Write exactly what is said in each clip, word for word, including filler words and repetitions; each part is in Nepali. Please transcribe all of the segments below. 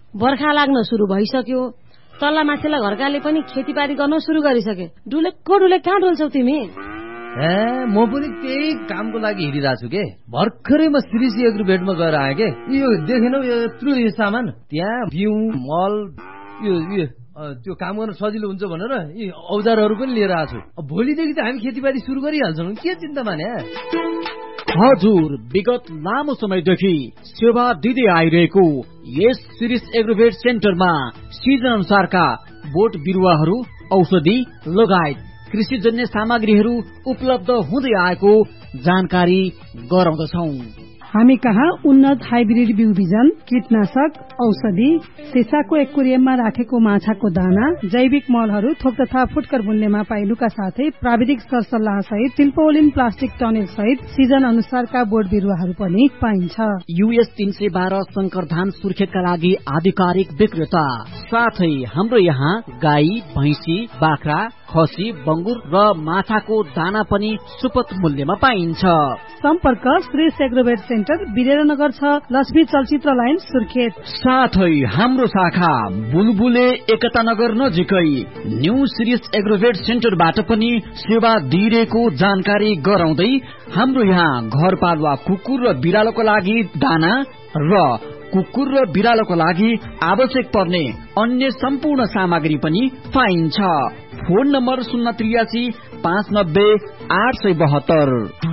बर्खा लाग्न सुरु भइसक्यो। तल्ला माथिल्ला घरकाले पनि खेतीपाती गर्न सुरु गरिसके। डुलेको डुले कहाँ डुल्छौ तिमी? ए म पनि त्यही कामको लागि हिँडिरहेको छु के। भर्खरै म श्रीसी एग्रोभेटमा गएर आएँ के। यो देखेनौ यत्रो यो सामान, त्यहाँ बिउ मल यो यो त्यो काम गर्न सजिलो हुन्छ भनेर यी औजारहरू पनि लिएर आएको छु। भोलिदेखि त हामी खेतीपाती सुरु गरिहाल्छौँ, के चिन्ता माने। हजुर, विगत लामो समयदेखि सेवा दिँदै आइरहेको यस शिरीष एग्रोभेट सेन्टरमा सिजन अनुसारका बोट बिरुवाहरू, औषधि लगायत कृषिजन्य सामग्रीहरू उपलब्ध हुँदै आएको जानकारी गराउँदछौँ। हामी कहाँ उन्नत हाइब्रिड बिउ बिजन, कीटनाशक, औषधि, सिसाको एक्वेरियममा राखेको माछाको दाना, जैविक मलहरू, थोक तथा फुटकर मूल्यमा पाइनुका साथै प्राविधिक सरसल्लाह सहित तिल्पोलिन प्लास्टिक टनेल सहित सिजन अनुसारका बोट बिरुवाहरू पनि पाइन्छ। युएस तीन सय बाह्र शंकर धान सुर्खेतका लागि आधिकारिक विक्रेता। साथै हाम्रो यहाँ गाई, भैंसी, बाख्रा, खसी, बंगुर र माछाको दाना पनि सुपथ मूल्यमा पाइन्छ। सम्पर्क श्री एग्रोभेट सेन्टर, वीरेन्द्रनगर छ, लक्ष्मी चलचित्र लाइन, सुर्खेत। साथै हाम्रो शाखा बुलबुले एकता नगर नजिकै न्यू श्रीष एग्रोभेट सेन्टरबाट पनि सेवा दिइरहेको जानकारी गराउँदै हाम्रो यहाँ घरपालुवा कुकुर र बिरालोको लागि दाना र कुकुर र बिरालोको लागि आवश्यक पर्ने अन्य सम्पूर्ण सामग्री पनि पाइन्छ। फोन नम्बर शून्य त्रियासी पाँच नब्बे आठ सय बहत्तर।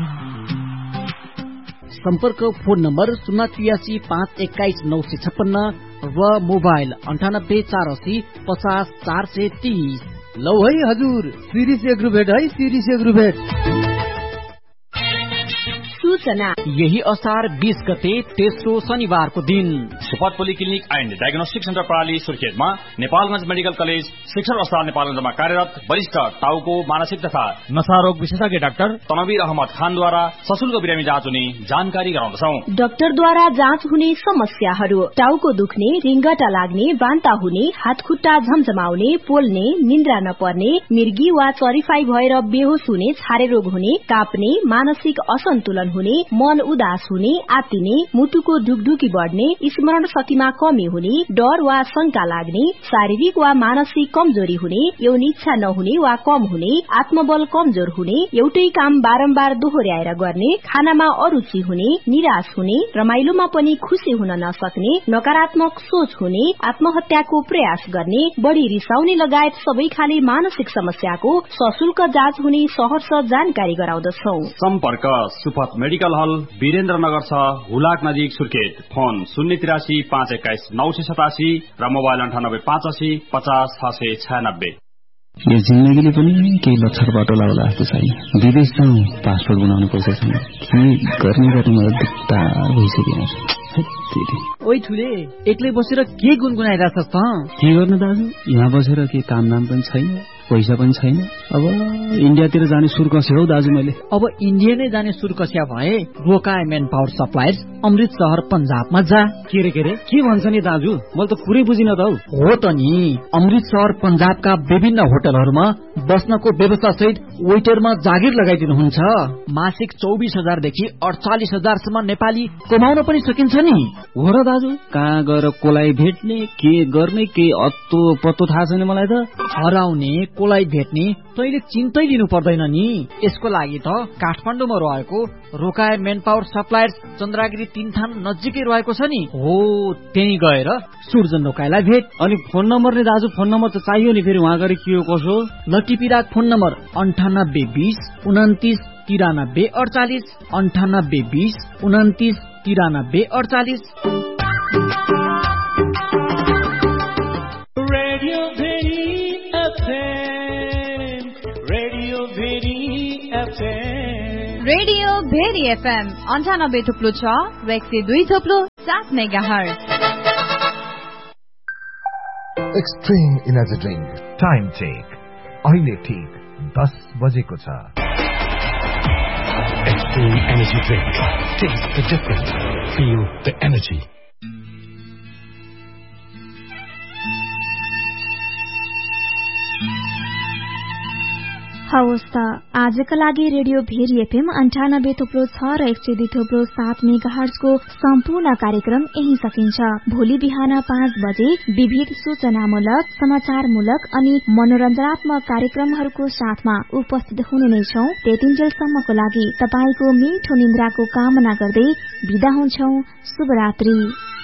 सम्पर्क फोन नम्बर शून्य त्रियासी पाँच एक्काइस नौ सय छप्पन्न र मोबाइल अन्ठानब्बे चार असी पचास चार सय तीस। लौ है हजुर, शिरीष एग्रोभेट है, शिरीष एग्रोभेट। सूचना यही असार बीस गते तेस्रो शनिबारको दिन सुपथ पोलिक्लिनिक एन्ड डायग्नोस्टिक सेन्टर प्रणाली सुर्खेतमा नेपालगंज मेडिकल कलेज शिक्षण अस्पताल नेपालगंजमा कार्यरत वरिष्ठ टाउको मानसिक तथा नशारोग विशेषज्ञ डाक्टर तनवीर अहमद खानद्वारा सशुल्क बिरामी जाँच हुने जानकारी गराउँदछौ। डाक्टरद्वारा जाँच हुने समस्याहरू: टाउको दुख्ने, रिङ्गटा लाग्ने, बान्ता हुने, हातखुट्टा झमझमाउने, पोल्ने, निन्द्रा नपर्ने, मिर्गी वा चरिफाई भएर बेहोस हुने, छारे रोग हुने, काप्ने, मानसिक असन्तुलन हुने, मन उदास हुने, आत्तिने, मुटुको ढुकढुकी बढ्ने, स्मरण शक्तिमा कमी हुने, डर वा शंका लाग्ने, शारीरिक वा मानसिक कमजोरी हुने, यौन इच्छा नहुने वा कम हुने, आत्मबल कमजोर हुने, एउटै काम बारम्बार दोहोर्याएर गर्ने, खानामा अरुचि हुने, निराश हुने, रमाइलोमा पनि खुशी हुन नसक्ने, नकारात्मक सोच हुने, आत्महत्याको प्रयास गर्ने, बढ़ी रिसाउने लगायत सबै खाले मानसिक समस्याको सशुल्क जाँच हुने सहर्ष जानकारी गराउँदछौ। सम्पर्क सुपथ मेडिकल हल, वीरेन्द्रनगर छ, हुलाक नजिक, सुर्खेत। फोन शून्य तिरासी पाँच एक्काइस नौ सय सतासी र मोबाइल अन्ठानब्बे पाँच असी पचास छ सय छयानब्बे। यो जिन्दगीले पनि केही लक्षर बाटो लाउला जस्तो छैन। विदेश जाउँ, पासपोर्ट बनाउनु पर्छ, के गर्ने गर्ने मलाई दुख्ता भइसक्यो। ओइ ठुले, एक्लै बसेर के गुनगुनाइरहेछस् त? के गर्नु दाजु, यहाँ बसेर के काम नाम पनि छैन, पैसा पनि छैन। अब इन्डियातिर जाने सुर कस्यो हौ दाजु मैले। अब इन्डिया नै जाने सुर कस्या भए रोकाए मेन पावर सप्लायर्स, अमृत शहर पंजाबमा जा। के रे के रे के भन्छ नि दाजु, मैले त पुरै बुझिन त हौ। हो त नि, अमृत शहर पंजाबका विभिन्न होटलहरूमा बस्नको व्यवस्था सहित वेटरमा जागिर लगाइदिनुहुन्छ। मासिक चौबिस हजार देखि अडचालिस हजारसम्म नेपाली कमाउन पनि सकिन्छ नि। हो र दाजु, कहाँ गएर कोलाई भेट्ने, के गर्ने, के अत्तो पत्तो थाहा छैन मलाई त। हराउने, कोलाई भेट्ने तैले चिन्तै लिनु पर्दैन नि। यसको लागि त काठमाडौँमा रहेको रोकाए मेन पावर सप्लायर्स चन्द्रागिरी तीन थान नजिकै रहेको छ नि। हो, त्यही गएर सूर्जन रोकाएलाई भेट। अनि फोन नम्बर नि दाजु, फोन नम्बर त चाहियो नि, फेरि वहाँ गएर के हो कसो। लटिपिराक फोन नम्बर अन्ठानब्बे बीस उन्तिस तिरानब्बे अडचालिस, अन्ठानब्बे बीस उन्तिस तिरानब्बे अडचालिस। रेडियो भेरी एफएम अन्ठानब्बे थुप्लो छ र एक सय दुई थुप्लो सात mega hertz. Extreme energy drink time check अहिले ठीक दस बजेको छ। Extreme energy drink, test the difference, feel the energy. हवस् त आजका लागि रेडियो भेरी एफएम अन्ठानब्बे थोप्लो छ र एक सय दुई थोप्लो सात मेगाहर्जको सम्पूर्ण कार्यक्रम यही सकिन्छ। भोलि बिहान पाँच बजे विविध सूचनामूलक, समाचारमूलक अनि मनोरञ्जनात्मक कार्यक्रमहरूको साथमा उपस्थित हुने नै छौं। त्यतिन्जेलसम्मको लागि तपाईको मिठो निन्द्राको कामना गर्दै बिदा हुन्छौं। शुभरात्रि।